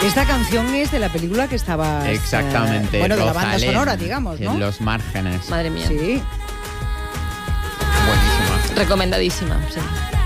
Esta canción es de la película que estaba... Exactamente. Bueno, de la banda Rosalén, sonora, digamos, ¿no? En Los Márgenes. Madre mía. Sí. Buenísima. Recomendadísima, sí.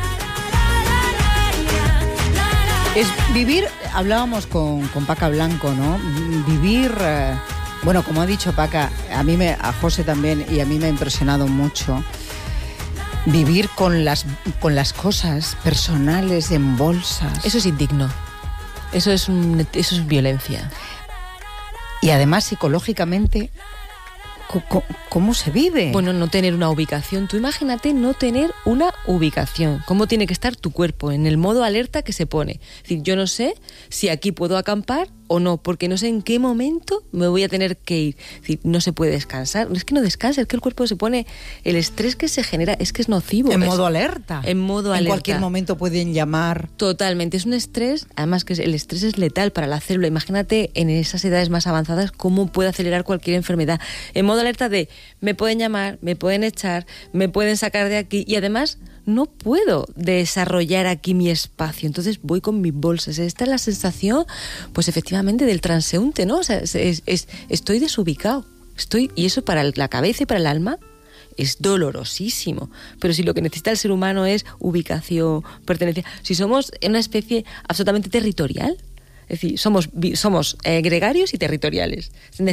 Es vivir, hablábamos con Paca Blanco, ¿no? Vivir, bueno, como ha dicho Paca, a José también, y a mí me ha impresionado mucho, vivir con las cosas personales en bolsas. Eso es indigno. Eso es violencia. Y además, psicológicamente, ¿cómo se vive? Bueno, no tener una ubicación. Tú imagínate no tener una ubicación. ¿Cómo tiene que estar tu cuerpo? En el modo alerta que se pone. Es decir, yo no sé si aquí puedo acampar o no, porque no sé en qué momento me voy a tener que ir. Es decir, no se puede descansar. Es que no descansa, es que el cuerpo se pone... El estrés que se genera es que es nocivo. En modo alerta. En modo alerta. En cualquier momento pueden llamar. Totalmente. Es un estrés, además que el estrés es letal para la célula. Imagínate en esas edades más avanzadas cómo puede acelerar cualquier enfermedad. En modo alerta de me pueden llamar, me pueden echar, me pueden sacar de aquí y además no puedo desarrollar aquí mi espacio. Entonces voy con mis bolsas. Esta es la sensación, pues efectivamente, del transeúnte, ¿no? O sea, estoy desubicado. Y eso para la cabeza y para el alma es dolorosísimo. Pero si lo que necesita el ser humano es ubicación, pertenencia, si somos una especie absolutamente territorial, es decir, somos gregarios y territoriales.